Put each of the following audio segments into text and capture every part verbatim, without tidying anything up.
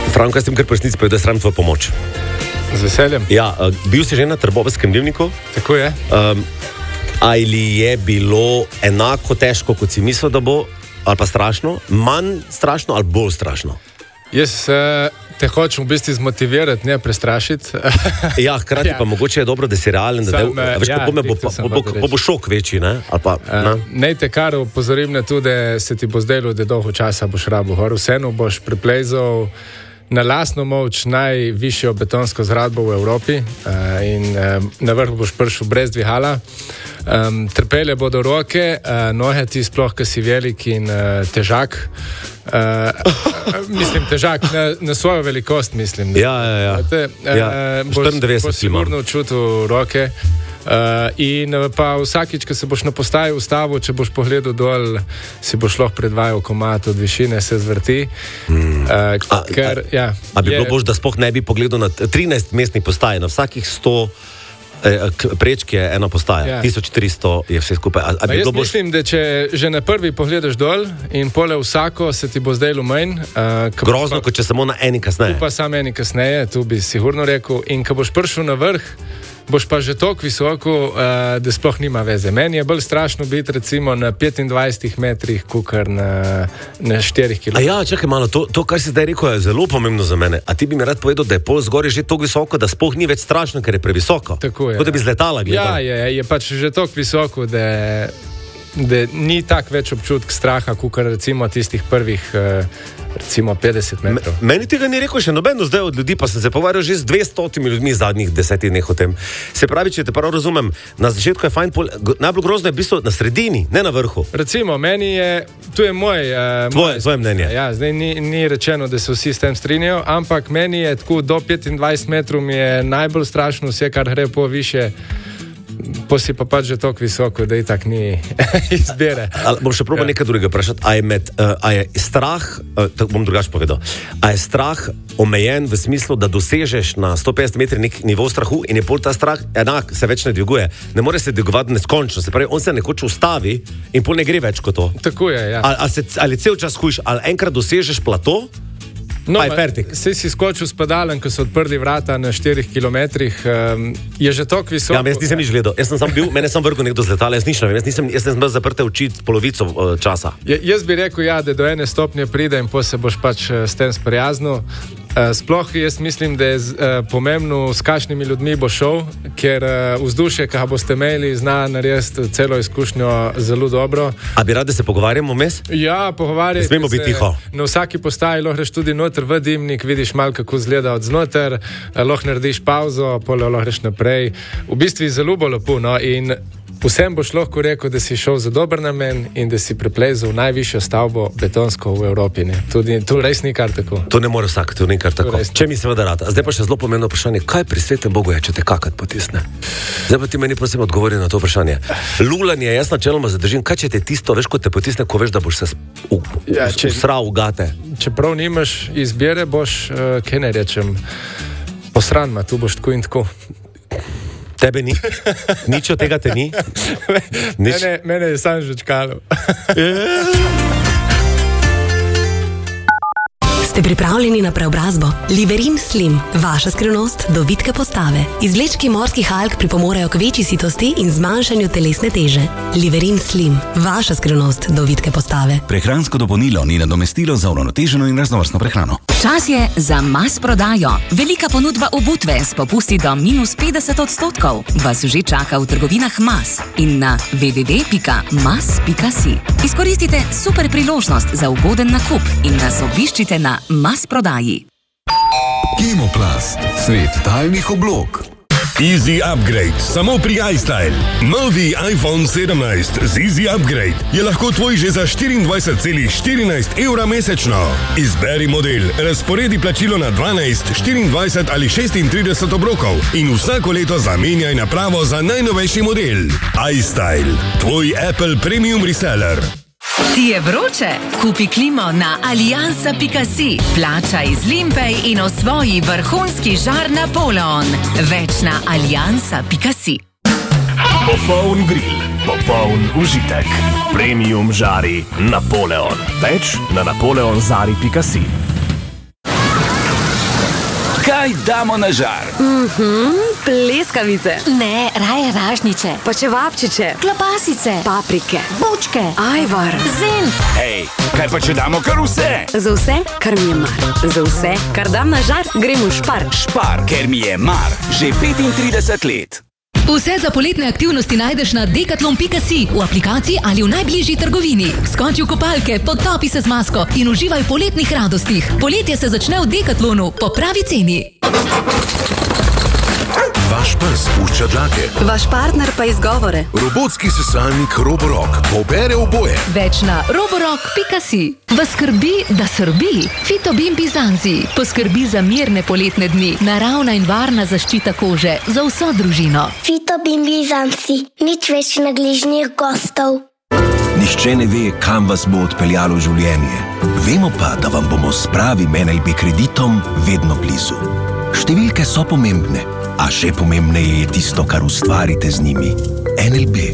Franko, jaz sem kar presnic povedal, da sram tvojo pomoč. Z veseljem. Ja, uh, bil si že na Trbovskem dnevniku? Tako je. Um, ali je bilo enako težko, kot si mislil, da bo, ali pa strašno, manj strašno ali bolj strašno? Jaz uh, te hočem v bistvu zmotivirati, ne prestrašiti. Ja, hkrati ja. pa mogoče je dobro, da si realen, da Sam, del, veš, ja, kako me bo, bo, bo, bo, bo šok večji, ne? Ali pa, uh, ne te kar upozorim na to, da se ti bo zdelo, da dolgo časa boš rabo gor, vseeno boš preplezal na lastno moč najvišjo betonsko zgradbo v Evropi uh, in uh, na vrh boš prišel brez dvihala. Um, trpele bodo roke, uh, noge ti sploh, ki si velik in uh, težak. Uh, mislim, težak na, na svojo velikost, mislim. Ja, ja, ja. Te, uh, ja. boš boš sigurno čutil roke. Uh, in pa vsakič, ko se boš na postaji ustavil, če boš pogledal dol, si boš lahko predvajal komat od višine, se zvrti. Hmm. Uh, a, ker, a, ja, a bi je, bilo bož, da sploh ne bi pogledal na trinajst mestnih postaj, na vsakih sto eh, prečk je ena postaja, ja. tisoč tristo je vse skupaj. A, a bi jaz bož... mislim, da če že na prvi pogledaš dol in pole vsako, se ti bo zdelo manj. Uh, Grozno, kot če samo na eni kasneje. Tu pa samo eni kasneje, tu bi sigurno rekel. In ko boš prišel na vrh, boš pa že toliko visoko, uh, da sploh nima veze. Meni je bolj strašno biti recimo na petindvajsetih metrih, kukar na, na štirih kilometrih. A ja, čakaj malo, to, to, kar si zdaj rekel, je zelo pomembno za mene. A ti bi mi rad povedal, da je pol zgoraj že toliko visoko, da sploh ni več strašno, ker je previsoko? Tako je. Kot da bi z letala gledal. Ja, je, je pač že toliko visoko, da, da ni tak več občutek straha, kukar recimo tistih prvih uh, recimo petdeset metrov. Meni tega ni rekel še nobeno zdaj od ljudi, pa sem se pogovarjal že z dvestotimi ljudmi zadnjih desetih dneh o tem. Se pravi, če te prav razumem, na začetku je fajn, pol, najbolj grozno je v bistvu na sredini, ne na vrhu. Recimo, meni je, tu je moj... Uh, Tvoje, moj tvoje mnenje. Ja, zdaj ni, ni rečeno, da se vsi s tem strinjajo, ampak meni je tako do petindvajset metrov mi je najbolj strašno vse, kar gre po više. Po si pa pač že toliko visoko, da i tak ni izbire. Ali bom še probal ja. nekaj drugega vprašati. A je, med, uh, a je strah, uh, tako bom drugače povedal, a je strah omejen v smislu, da dosežeš na sto petdeset metrih nek nivo strahu in je pol ta strah enak, se več ne dviguje. Ne more se dvigovati neskončno, se pravi, on se nekoč ustavi in pol ne gre več kot to. Tako je, ja. Ali, ali, se, ali cel čas hujš, ali enkrat dosežeš plato, no, pa je fertik. Sej si skočil s pedalem, ko so odprli vrata na štirih kilometrih, um, je že toliko visoko. Ja, jaz nisem nič gledal. Jaz sem sam bil, mene sem vrgel nekdo z letala, jaz nič ne vem, jaz nisem, jaz nisem bil zaprte oči polovico uh, časa. Je, jaz bi rekel, ja, da do ene stopnje pride in po se boš pač uh, s tem sprijaznil. Uh, sploh jaz mislim, da je uh, pomembno, s kakšnimi ljudmi bo šel, ker uh, vzdušje, ki ga boste imeli, zna narediti celo izkušnjo zelo dobro. A bi rad, da se pogovarjamo vmes? Ja, pogovarjati. Smemo biti tiho. Na vsaki postaji lahko greš tudi noter v dimnik, vidiš malo, kako izgleda od znoter, lahko narediš pauzo, pole lahko greš naprej. V bistvu je zelo bo lepo, no, in vsem boš lahko rekel, da si šel za dober namen in da si preplezel najvišjo stavbo betonsko v Evropi. Tudi, tu res ni kar tako. To ne more vsak, to ni kar tako. Če mi seveda rad. Zdaj pa še zelo pomembno vprašanje, kaj pri svetem Bogu je, če te kakat potisne? Zdaj pa ti meni prosim odgovori na to vprašanje. Lulanje, jaz načeloma zadržim, kaj če te tisto, veš, ko te potisne, ko veš, da boš se u, ja, če, usral v gate. Čeprav nimaš izbire, boš, uh, kaj ne rečem, posranma, tu boš tako in tako. Tebe ni? Nič od tega te ni? Mene, mene je sam žučkalo. Ste pripravljeni na preobrazbo? Liverin Slim, vaša skrivnost do vitke postave. Izvlečki morskih alg pripomorejo k večji sitosti in zmanjšanju telesne teže. Liverin Slim, vaša skrivnost do vitke postave. Prehransko dopolnilo ni nadomestilo za uravnoteženo in raznovrstno prehrano. Čas je za Mas prodajo. Velika ponudba obutve s popusti do minus petdeset odstotkov vas že čaka v trgovinah Mas in na w w w pika mas pika si. Izkoristite super priložnost za ugoden nakup in nas obiščite na Mas prodaji. Kemoplast, svet talnih oblog. Easy Upgrade, samo pri iStyle. Novi iPhone sedemnajst z Easy Upgrade je lahko tvoj že za štiriindvajset celih štirinajst evra mesečno. Izberi model, razporedi plačilo na dvanajst, štiriindvajset ali šestintrideset obrokov in vsako leto zamenjaj napravo za najnovejši model. iStyle, tvoj Apple Premium Reseller. Ti je vroče? Kupi klimo na aliansa pika si. Plačaj z Limpej in osvoji vrhunski žar Napoleon. Več na aliansa pika si. Popoln grill, popoln užitek. Premium žari Napoleon. Več na napoleonzari pika si. Kaj damo na žar? Mhm, pleskavice. Ne, raje ražniče. Pa čevapčiče. Klobasice. Paprike. Bučke. Ajvar. Zenf. Hej, kaj pa če damo kar vse? Za vse, kar mi je mar. Za vse, kar dam na žar, grem v Špar. Špar, ker mi je mar. Že petintrideset let. Vse za poletne aktivnosti najdeš na decathlon pika si, v aplikaciji ali v najbližji trgovini. Skoči v kopalke, potopi se z masko in uživaj v poletnih radostih. Poletje se začne v Decathlonu po pravi ceni. Vaš pes pušča dlake. Vaš partner pa izgovore. Robotski sesalnik Roborock pobere oboje. Več na roborock pika si. Vas skrbi, da srbi. Fitobin Bizanzi poskrbi za mirne poletne dni. Naravna in varna zaščita kože za vso družino. Fitobin Bizanzi. Nič več nagližnih gostov. Nihče ne ve, kam vas bo odpeljalo življenje. Vemo pa, da vam bomo s pravim en el be kreditom vedno blizu. Številke so pomembne, a še pomembneje je tisto, kar ustvarite z njimi. en el be.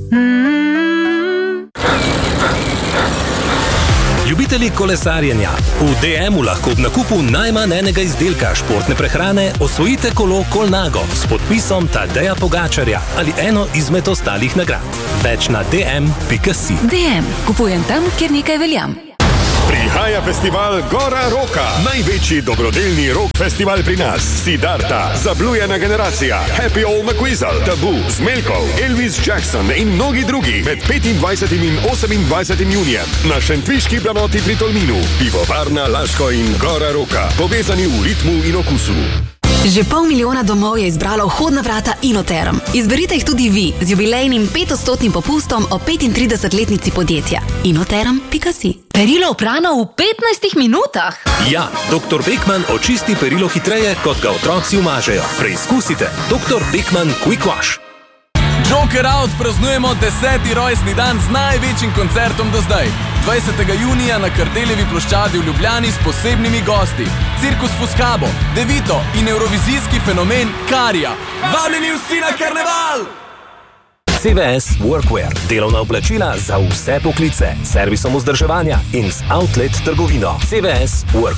Ljubitelji kolesarjenja, v de emu lahko ob nakupu najmanj enega izdelka športne prehrane osvojite kolo Colnago s podpisom Tadeja Pogačarja ali eno izmed ostalih nagrad. Več na de em pika si. de em. Kupujem tam, kjer nekaj veljam. Prihaja festival Gora Roka, največji dobrodelni rock festival pri nas. Siddharta, Zablujena generacija, Happy All McQuizzle, Tabu, Zmelkov, Elvis Jackson in mnogi drugi med petindvajsetim in osemindvajsetim junijem na šentviški planoti pri Tolminu. Pivovarna Laško in Gora Roka, povezani v ritmu in okusu. Že pol milijona domov je izbralo vhodna vrata Inoterm. Izberite jih tudi vi z jubilejnim petodstotnim popustom o petintridesetletnici podjetja. inoterm pika si. Perilo oprano v petnajstih minutah? Ja, doktor Beckmann očisti perilo hitreje, kot ga otroci umažejo. Preizkusite. doktor Beckmann Quick Wash. Joker Out praznujemo deseti rojstni dan z največjim koncertom do zdaj. dvajsetega junija na Kardeljevi ploščadi v Ljubljani s posebnimi gosti. Cirkus Fuscabo, Devito in evrovizijski fenomen Karija. Vabljeni vsi na karneval! ce ve es Workwear. Delovna oblačila za vse poklice, servisom vzdrževanja in z outlet trgovino. ce ve es Workwear.